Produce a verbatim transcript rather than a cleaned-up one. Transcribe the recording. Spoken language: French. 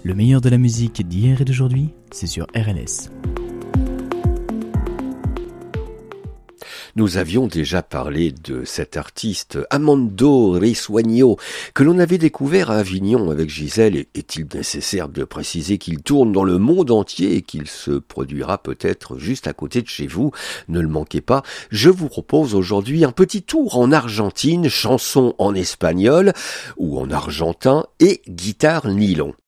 Le meilleur de la musique d'hier et d'aujourd'hui, c'est sur R L S. Nous avions déjà parlé de cet artiste Armando Risueño que l'on avait découvert à Avignon avec Gisèle. Est-il nécessaire de préciser qu'il tourne dans le monde entier et qu'il se produira peut-être juste à côté de chez vous? Ne le manquez pas. Je vous propose aujourd'hui un petit tour en Argentine, chanson en espagnol ou en argentin et guitare nylon.